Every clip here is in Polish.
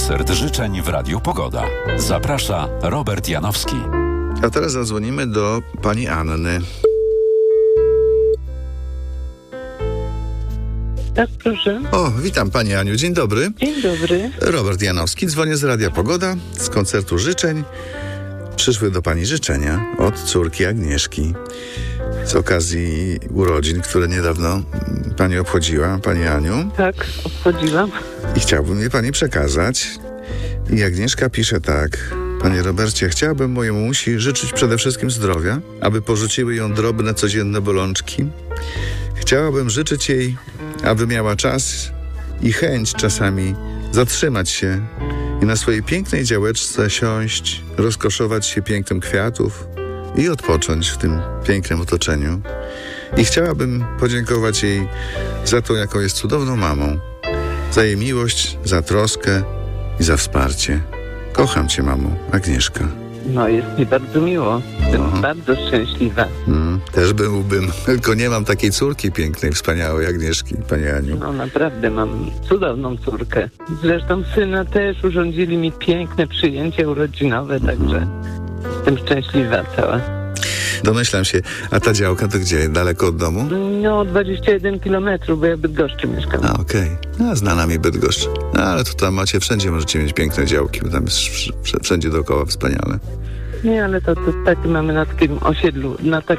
Koncert życzeń w Radiu Pogoda. Zaprasza Robert Janowski. A teraz zadzwonimy do pani Anny. Tak, proszę. O, witam pani Aniu, dzień dobry. Dzień dobry. Robert Janowski, dzwonię z Radia Pogoda, z koncertu życzeń. Przyszły do pani życzenia od córki Agnieszki z okazji urodzin, które niedawno pani obchodziła, pani Aniu. Tak, obchodziłam. I chciałbym je pani przekazać. I Agnieszka pisze tak: panie Robercie, chciałabym mojej mamusi życzyć przede wszystkim zdrowia, aby porzuciły ją drobne, codzienne bolączki. Chciałabym życzyć jej, aby miała czas i chęć czasami zatrzymać się i na swojej pięknej działeczce siąść, rozkoszować się pięknem kwiatów i odpocząć w tym pięknym otoczeniu. I chciałabym podziękować jej za to, jaką jest cudowną mamą, za jej miłość, za troskę i za wsparcie. Kocham cię, mamo, Agnieszka. No, jest mi bardzo miło. Jestem bardzo szczęśliwa. Też byłbym, tylko nie mam takiej córki pięknej, wspaniałej Agnieszki, pani Aniu. No, naprawdę mam cudowną córkę. Zresztą syna też urządzili mi piękne przyjęcie urodzinowe, także jestem szczęśliwa cała. Domyślam się. A ta działka to gdzie? Daleko od domu? No, 21 kilometrów, bo ja w Bydgoszczy mieszkam. A, okej. A, znana mi Bydgoszcz. Ale to tam macie wszędzie, możecie mieć piękne działki, bo tam jest wszędzie dookoła wspaniale. Nie, ale to taki mamy na takim osiedlu,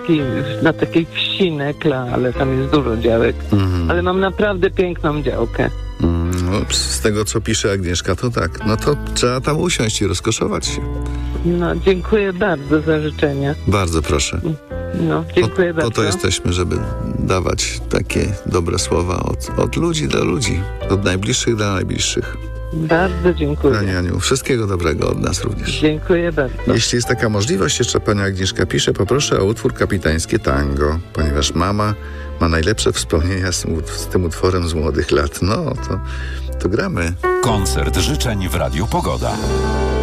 na takiej wsi Nekla, ale tam jest dużo działek. Ale mam naprawdę piękną działkę. No, z tego, co pisze Agnieszka, to tak. No to trzeba tam usiąść i rozkoszować się. No, dziękuję bardzo za życzenia. Bardzo proszę. No, dziękuję bardzo. Po to jesteśmy, żeby dawać takie dobre słowa od ludzi dla ludzi. Od najbliższych dla najbliższych. Bardzo dziękuję. Pani Aniu, wszystkiego dobrego od nas również. Dziękuję bardzo. Jeśli jest taka możliwość, jeszcze pani Agnieszka pisze, poproszę o utwór Kapitańskie Tango, ponieważ mama ma najlepsze wspomnienia z tym utworem z młodych lat. No, to gramy. Koncert życzeń w Radiu Pogoda.